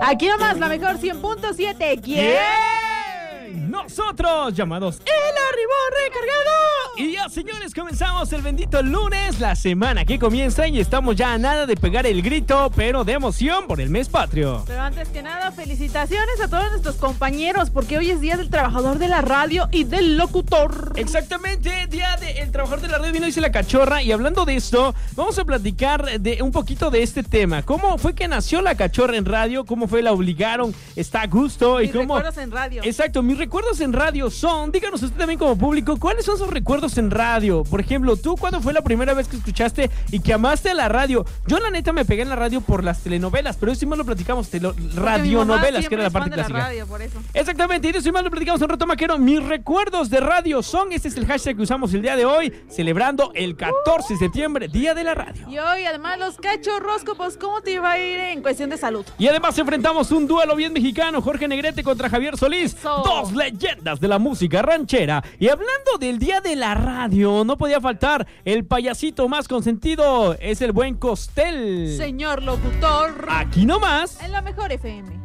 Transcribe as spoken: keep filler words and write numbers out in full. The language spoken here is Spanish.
Aquí nomás, la mejor cien punto siete. ¿Quién? ¿Quién? Nosotros, llamados El Arribó Recargado. Y ya, señores, comenzamos el bendito lunes, la semana que comienza, y estamos ya a nada de pegar el grito, pero de emoción por el mes patrio. Pero antes que nada, felicitaciones a todos nuestros compañeros, porque hoy es Día del Trabajador de la Radio y del Locutor. Exactamente, Día del Trabajador de la Radio, vino dice la cachorra. Y hablando de esto, vamos a platicar de un poquito de este tema. ¿Cómo fue que nació la cachorra en radio? ¿Cómo fue? ¿La obligaron? ¿Está a gusto? Mis ¿Y cómo? recuerdos en radio. Exacto, mis recuerdos en radio son, díganos usted también como público, ¿cuáles son sus recuerdos en radio? Por ejemplo, ¿tú cuándo fue la primera vez que escuchaste y que amaste a la radio? Yo la neta me pegué en la radio por las telenovelas, pero eso sí más lo platicamos, telo, radionovelas, que era la parte de clásica. La radio, por eso. Exactamente, y eso sí más lo platicamos en Rato Maquero. Mis recuerdos de radio son, este es el hashtag que usamos el día de hoy, celebrando el catorce de septiembre, Día de la Radio. Y hoy, además, los cachorróscopos, ¿cómo te iba a ir en cuestión de salud? Y además enfrentamos un duelo bien mexicano, Jorge Negrete contra Javier Solís, Eso. Dos leyendas de la música ranchera. Y hablando del Día de la Radio, no podía faltar el payasito más consentido, es el buen Costel. Señor locutor. Aquí nomás. En la mejor F M.